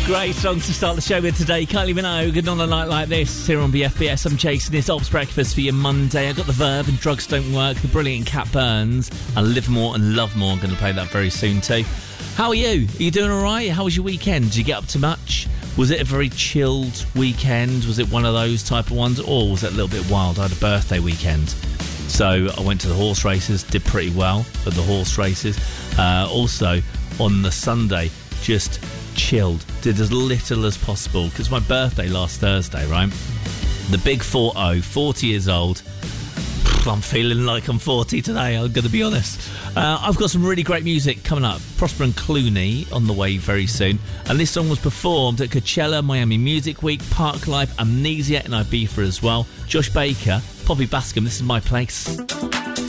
Great song to start the show with today. Kylie Minogue, on a night like this, here on BFBS. I'm chasing this Ops Breakfast for your Monday. I got The Verve and Drugs Don't Work, the brilliant Cat Burns, and Live More and Love More. I'm going to play that very soon too. How are you? Are you doing all right? How was your weekend? Did you get up to much? Was it a very chilled weekend? Was it one of those type of ones? Or was it a little bit wild? I had a birthday weekend. So I went to the horse races, did pretty well at the horse races. Also, on the Sunday, just chilled, did as little as possible, because my birthday last Thursday, right? The big 40 years old. I'm feeling like I'm 40 today, I'm going to be honest. I've got some really great music coming up. Prosper and Clooney on the way very soon. And this song was performed at Coachella, Miami Music Week, Park Life, Amnesia in Ibiza as well. Josh Baker, Poppy Bascom, This Is My Place.